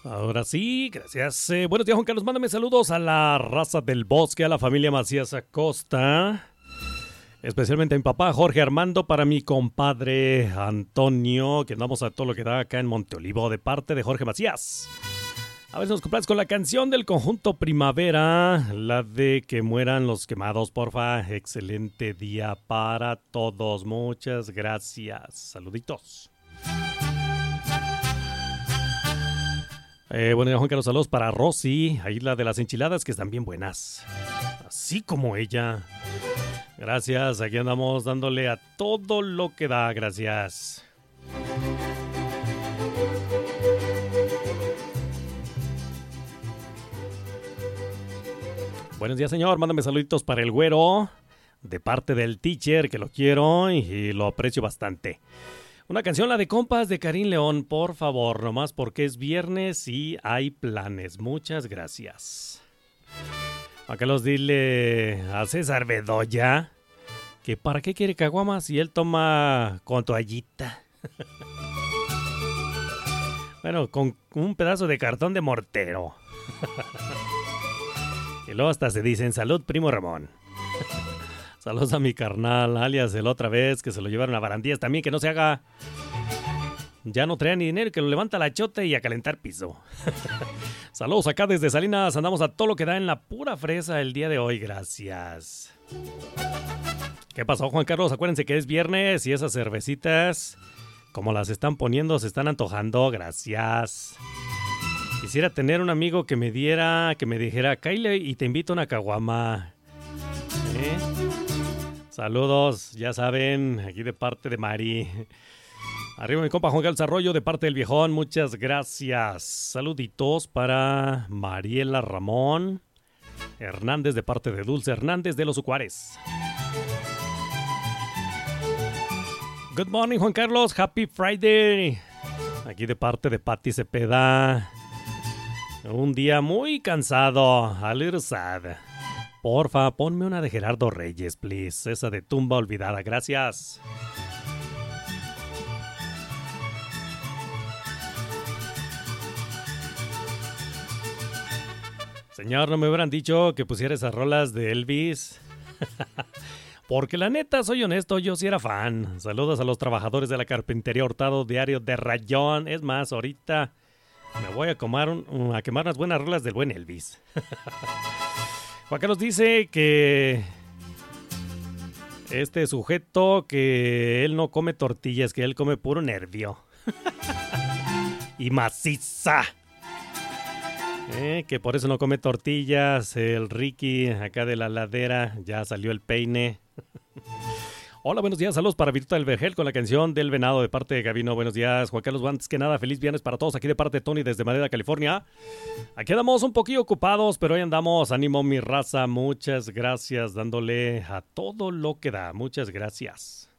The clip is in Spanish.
Ahora sí, gracias. Buenos días, Juan Carlos. Mándame saludos a la raza del bosque, a la familia Macías Acosta. Especialmente a mi papá Jorge Armando, para mi compadre Antonio, que andamos a todo lo que da acá en Monteolivo, de parte de Jorge Macías. A ver si nos complaces con la canción del conjunto Primavera, la de Que mueran los quemados, porfa. Excelente día para todos. Muchas gracias. Saluditos. Bueno, Juan Carlos, saludos para Rosy, ahí la de las enchiladas que están bien buenas. Así como ella. Gracias, aquí andamos dándole a todo lo que da, gracias. Buenos días, señor, mándame saluditos para el güero, de parte del teacher, que lo quiero y lo aprecio bastante. Una canción, la de Compas de Karim León, por favor, nomás porque es viernes y hay planes. Muchas gracias. Juan Carlos, dile a César Bedoya que para qué quiere caguamas si él toma con toallita. Bueno, con un pedazo de cartón de mortero. Y luego hasta se dicen, salud, primo Ramón. Saludos a mi carnal, alias el otra vez, que se lo llevaron a Barandías también, que no se haga. Ya no trae ni dinero, que lo levanta la chota y a calentar piso. Saludos acá desde Salinas, andamos a todo lo que da en la pura fresa el día de hoy, gracias. ¿Qué pasó, Juan Carlos? Acuérdense que es viernes y esas cervecitas, como las están poniendo, se están antojando, gracias. Quisiera tener un amigo que me dijera, Kyle, y te invito a una caguama. Saludos, ya saben, aquí de parte de Mari. Arriba mi compa Juan Carlos Arroyo, de parte del viejón, muchas gracias. Saluditos para Mariela Ramón Hernández, de parte de Dulce Hernández de los Ucuares. Good morning, Juan Carlos, happy Friday. Aquí de parte de Patti Cepeda. Un día muy cansado, a little sad. Porfa, ponme una de Gerardo Reyes, please. Esa de Tumba Olvidada, gracias. Señor, no me hubieran dicho que pusiera esas rolas de Elvis. Porque la neta, soy honesto, yo sí era fan. Saludos a los trabajadores de la carpintería Hurtado, diario de Rayón. Es más, ahorita me voy a quemar unas buenas rolas del buen Elvis. Juan Carlos dice que este sujeto, que él no come tortillas, que él come puro nervio. Y maciza. Que por eso no come tortillas. El Ricky, acá de la ladera, ya salió el peine. Hola, buenos días, saludos para Virtuta del Vergel con la canción del Venado de parte de Gabino. Buenos días, Juan Carlos. Antes que nada, feliz viernes para todos. Aquí de parte de Tony desde Madera, California. Aquí andamos un poquillo ocupados, pero hoy andamos. Ánimo, mi raza. Muchas gracias, dándole a todo lo que da. Muchas gracias.